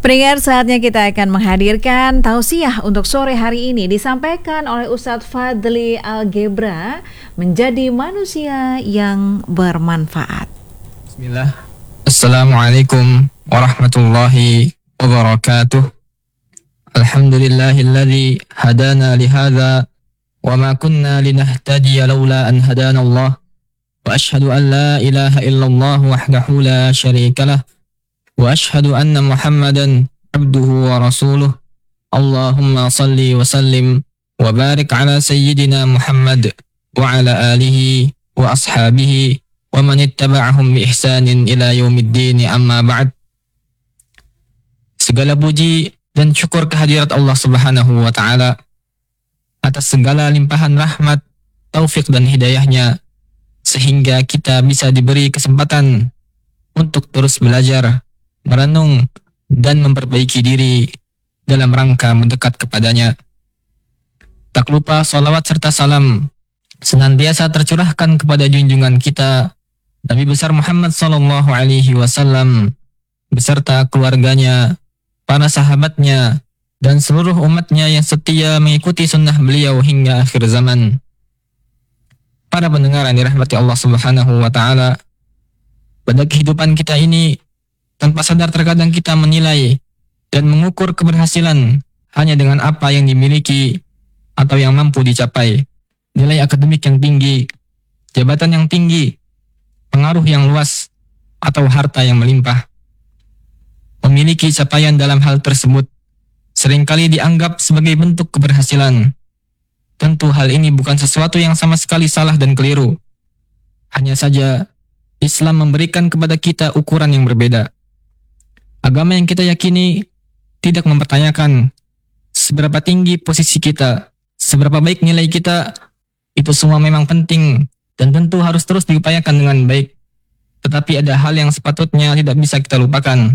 Pendengar, saatnya kita akan menghadirkan tausiah untuk sore hari ini disampaikan oleh Ustadz Fadli Algebra, menjadi manusia yang bermanfaat. Bismillah. Assalamualaikum warahmatullahi wabarakatuh. Alhamdulillahilladzi hadana lihadza wa ma kunna linahtadiya laula an hadana Allah. Wa ashhadu an la ilaha illallah wahdahu la syarika lah. Wa ashhadu anna Muhammadan abduhu wa rasuluh. Allahumma salli wa sallim wa barik ala sayyidina Muhammad wa ala alihi wa ashabihi wa man ittaba'ahum bi ihsanin ila yaumiddin, amma ba'd. Segala puji dan syukur kehadirat Allah Subhanahu wa taala atas segala limpahan rahmat, taufik dan hidayahnya, sehingga kita bisa diberi kesempatan untuk terus belajar, merenung, dan memperbaiki diri dalam rangka mendekat kepadanya. Tak lupa salawat serta salam senantiasa tercurahkan kepada junjungan kita Nabi besar Muhammad sallallahu alaihi wasallam beserta keluarganya, para sahabatnya, dan seluruh umatnya yang setia mengikuti sunnah beliau hingga akhir zaman. Para pendengar yang dirahmati Allah Subhanahu wa taala, pada kehidupan kita ini tanpa sadar terkadang kita menilai dan mengukur keberhasilan hanya dengan apa yang dimiliki atau yang mampu dicapai. Nilai akademik yang tinggi, jabatan yang tinggi, pengaruh yang luas, atau harta yang melimpah. Memiliki capaian dalam hal tersebut seringkali dianggap sebagai bentuk keberhasilan. Tentu hal ini bukan sesuatu yang sama sekali salah dan keliru. Hanya saja Islam memberikan kepada kita ukuran yang berbeda. Agama yang kita yakini tidak mempertanyakan seberapa tinggi posisi kita, seberapa baik nilai kita. Itu semua memang penting dan tentu harus terus diupayakan dengan baik. Tetapi ada hal yang sepatutnya tidak bisa kita lupakan,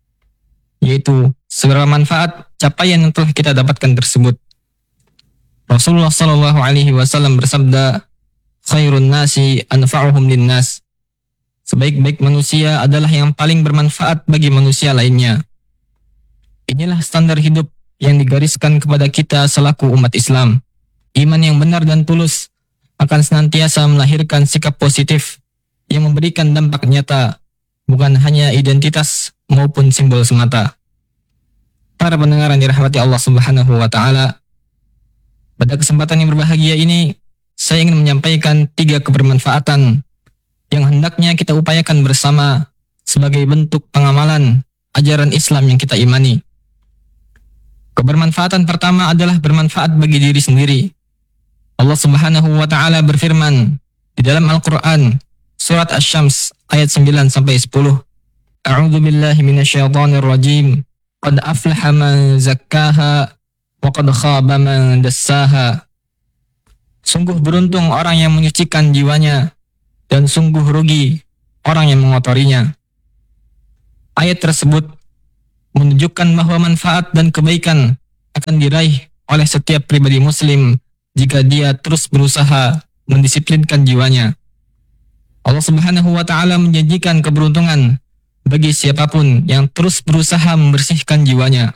yaitu seberapa manfaat capaian yang telah kita dapatkan tersebut. Rasulullah sallallahu alaihi wasallam bersabda, "Khairun nasi anfa'uhum linnas." Sebaik-baik manusia adalah yang paling bermanfaat bagi manusia lainnya. Inilah standar hidup yang digariskan kepada kita selaku umat Islam. Iman yang benar dan tulus akan senantiasa melahirkan sikap positif yang memberikan dampak nyata, bukan hanya identitas maupun simbol semata. Para pendengar yang dirahmati Allah Subhanahu wa taala, pada kesempatan yang berbahagia ini saya ingin menyampaikan 3 kebermanfaatan yang hendaknya kita upayakan bersama sebagai bentuk pengamalan ajaran Islam yang kita imani. Kebermanfaatan pertama adalah bermanfaat bagi diri sendiri. Allah Subhanahu wa taala berfirman di dalam Al-Qur'an surat Asy-Syams ayat 9 sampai 10. A'udzu billahi minasyaitonir rajim. Qad aflaha man zakkaha wa qad khaba man dassaha. Sungguh beruntung orang yang menyucikan jiwanya, dan sungguh rugi orang yang mengotorinya. Ayat tersebut menunjukkan bahwa manfaat dan kebaikan akan diraih oleh setiap pribadi muslim jika dia terus berusaha mendisiplinkan jiwanya. Allah Subhanahu wa taala menjanjikan keberuntungan bagi siapapun yang terus berusaha membersihkan jiwanya.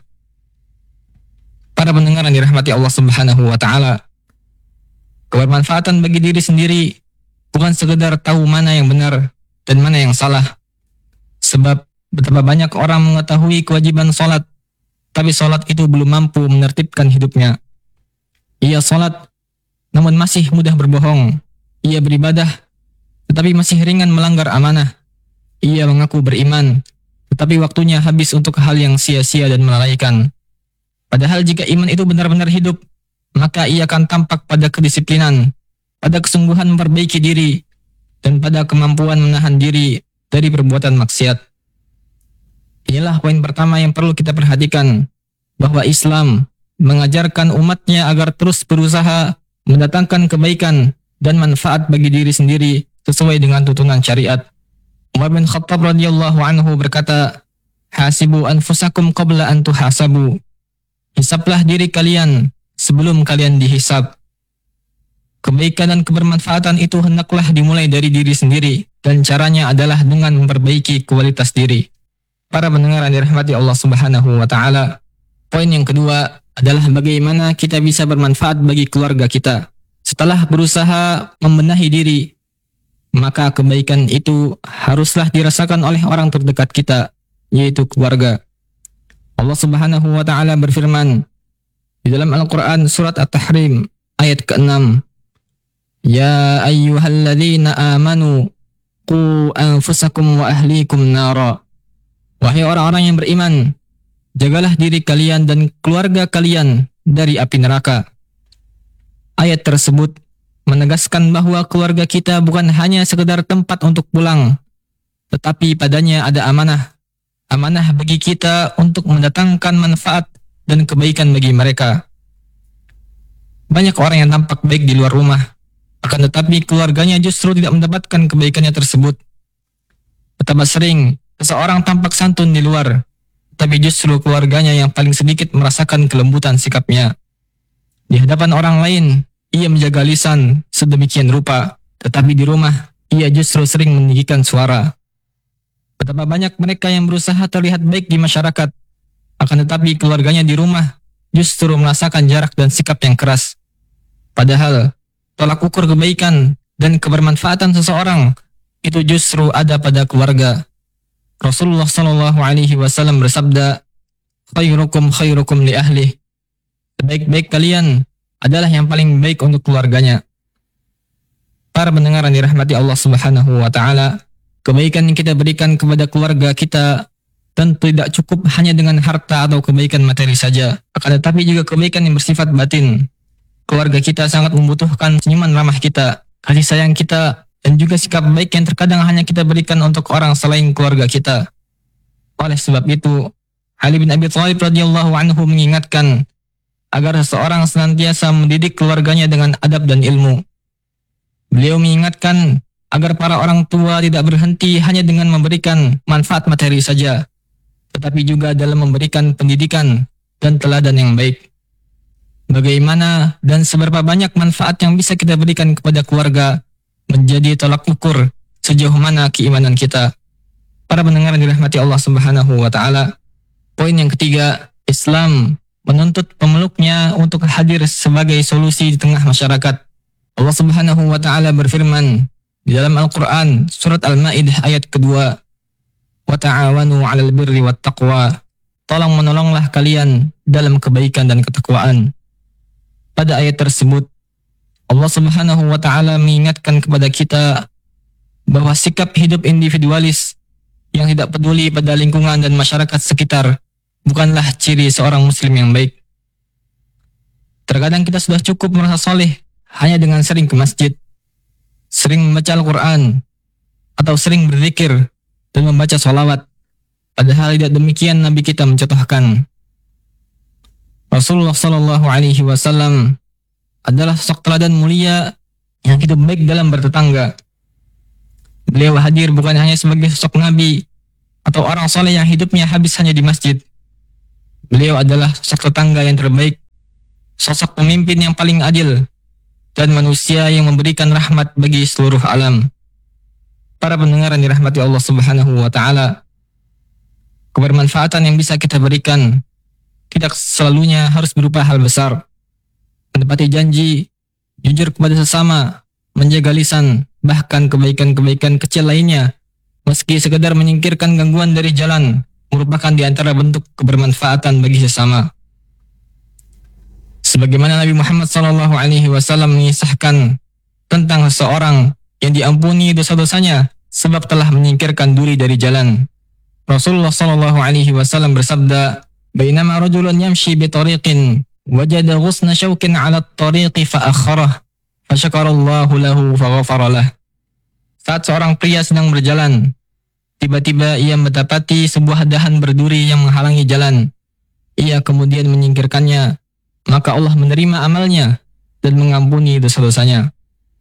Para pendengar yang dirahmati Allah Subhanahu wa taala, kebermanfaatan bagi diri sendiri bukan sekedar tahu mana yang benar dan mana yang salah. Sebab betapa banyak orang mengetahui kewajiban sholat, tapi sholat itu belum mampu menertibkan hidupnya. Ia sholat, namun masih mudah berbohong. Ia beribadah, tetapi masih ringan melanggar amanah. Ia mengaku beriman, tetapi waktunya habis untuk hal yang sia-sia dan melalaikan. Padahal jika iman itu benar-benar hidup, maka ia akan tampak pada kedisiplinan, pada kesungguhan memperbaiki diri, dan pada kemampuan menahan diri dari perbuatan maksiat. Inilah poin pertama yang perlu kita perhatikan, bahwa Islam mengajarkan umatnya agar terus berusaha mendatangkan kebaikan dan manfaat bagi diri sendiri sesuai dengan tuntunan syariat. Umar bin Khattab radhiyallahu anhu berkata, "Hasibu anfusakum qabla an tuhasabu." Hisablah diri kalian sebelum kalian dihisab. Kebaikan dan kebermanfaatan itu hendaklah dimulai dari diri sendiri, dan caranya adalah dengan memperbaiki kualitas diri. Para pendengar yang dirahmati Allah Subhanahu wa taala, poin yang kedua adalah bagaimana kita bisa bermanfaat bagi keluarga kita. Setelah berusaha membenahi diri, maka kebaikan itu haruslah dirasakan oleh orang terdekat kita, yaitu keluarga. Allah Subhanahu wa taala berfirman di dalam Al-Qur'an surat At-Tahrim ayat ke-6, "Ya ayyuhalladzina amanu qu anfusakum wa ahlikum nara." Wahai orang-orang yang beriman, jagalah diri kalian dan keluarga kalian dari api neraka. Ayat tersebut menegaskan bahwa keluarga kita bukan hanya sekedar tempat untuk pulang, tetapi padanya ada amanah. Amanah bagi kita untuk mendatangkan manfaat dan kebaikan bagi mereka. Banyak orang yang tampak baik di luar rumah, akan tetapi keluarganya justru tidak mendapatkan kebaikannya tersebut. Betapa sering seseorang tampak santun di luar, tapi justru keluarganya yang paling sedikit merasakan kelembutan sikapnya. Di hadapan orang lain, ia menjaga lisan sedemikian rupa, tetapi di rumah, ia justru sering meninggikan suara. Betapa banyak mereka yang berusaha terlihat baik di masyarakat, akan tetapi keluarganya di rumah justru merasakan jarak dan sikap yang keras. Padahal, tolak ukur kebaikan dan kebermanfaatan seseorang itu justru ada pada keluarga. Rasulullah Shallallahu Alaihi Wasallam bersabda, "Khairukum khairukum li ahli." Sebaik-baik kalian adalah yang paling baik untuk keluarganya. Para pendengar yang dirahmati Allah Subhanahu wa taala, kebaikan yang kita berikan kepada keluarga kita tentu tidak cukup hanya dengan harta atau kebaikan materi saja, akan tetapi juga kebaikan yang bersifat batin. Keluarga kita sangat membutuhkan senyuman ramah kita, kasih sayang kita, dan juga sikap baik yang terkadang hanya kita berikan untuk orang selain keluarga kita. Oleh sebab itu, Ali bin Abi Thalib radhiyallahu anhu mengingatkan agar seseorang senantiasa mendidik keluarganya dengan adab dan ilmu. Beliau mengingatkan agar para orang tua tidak berhenti hanya dengan memberikan manfaat materi saja, tetapi juga dalam memberikan pendidikan dan teladan yang baik. Bagaimana dan seberapa banyak manfaat yang bisa kita berikan kepada keluarga menjadi tolak ukur sejauh mana keimanan kita. Para pendengar yang dirahmati Allah Subhanahu wa taala, poin yang ketiga, Islam menuntut pemeluknya untuk hadir sebagai solusi di tengah masyarakat. Allah Subhanahu wa taala berfirman di dalam Al-Qur'an surat Al-Maidah ayat kedua, "Wa ta'awanu 'alal birri wat taqwa." Tolong menolonglah kalian dalam kebaikan dan ketakwaan. Pada ayat tersebut, Allah Subhanahu wa taala mengingatkan kepada kita bahwa sikap hidup individualis yang tidak peduli pada lingkungan dan masyarakat sekitar bukanlah ciri seorang muslim yang baik. Terkadang kita sudah cukup merasa soleh hanya dengan sering ke masjid, sering membaca Al-Quran, atau sering berzikir dan membaca sholawat. Padahal tidak demikian Nabi kita mencontohkan. Rasulullah Shallallahu Alaihi Wasallam adalah sosok teladan mulia yang hidup baik dalam bertetangga. Beliau hadir bukan hanya sebagai sosok Nabi atau orang soleh yang hidupnya habis hanya di masjid. Beliau adalah sosok tetangga yang terbaik, sosok pemimpin yang paling adil, dan manusia yang memberikan rahmat bagi seluruh alam. Para pendengar yang dirahmati Allah Subhanahu wa taala, kebermanfaatan yang bisa kita berikan tidak selalunya harus berupa hal besar. Menepati janji, jujur kepada sesama, menjaga lisan, bahkan kebaikan-kebaikan kecil lainnya, meski sekedar menyingkirkan gangguan dari jalan, merupakan di antara bentuk kebermanfaatan bagi sesama. Sebagaimana Nabi Muhammad SAW mengisahkan tentang seseorang yang diampuni dosa-dosanya sebab telah menyingkirkan duri dari jalan. Rasulullah SAW bersabda, "Bainama rajulun yamshi bi tariqin wajada ghusna syaukin 'ala at-tariqi fa akharah fa syakarallahu lahu fa ghafara lah." Saat seorang pria sedang berjalan, tiba-tiba ia mendapati sebuah dahan berduri yang menghalangi jalan. Ia kemudian menyingkirkannya, maka Allah menerima amalnya dan mengampuni dosa-dosanya.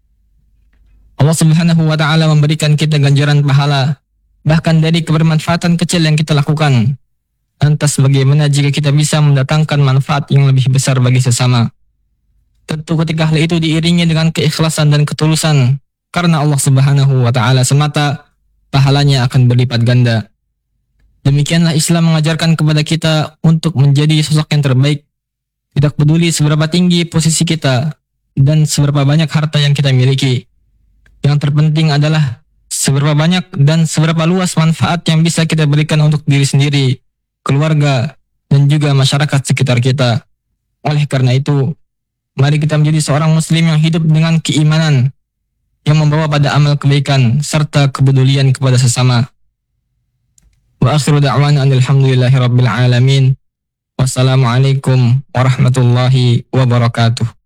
Allah Subhanahu wa taala memberikan kita ganjaran pahala bahkan dari kebermanfaatan kecil yang kita lakukan. Lantas bagaimana jika kita bisa mendatangkan manfaat yang lebih besar bagi sesama? Tentu ketika hal itu diiringi dengan keikhlasan dan ketulusan karena Allah Subhanahu wa taala semata, pahalanya akan berlipat ganda. Demikianlah Islam mengajarkan kepada kita untuk menjadi sosok yang terbaik. Tidak peduli seberapa tinggi posisi kita dan seberapa banyak harta yang kita miliki. Yang terpenting adalah seberapa banyak dan seberapa luas manfaat yang bisa kita berikan untuk diri sendiri, keluarga, dan juga masyarakat sekitar kita. Oleh karena itu, mari kita menjadi seorang muslim yang hidup dengan keimanan, yang membawa pada amal kebaikan serta kepedulian kepada sesama. Wa akhiru da'wana alhamdulillahi rabbil alamin. Wassalamualaikum warahmatullahi wabarakatuh.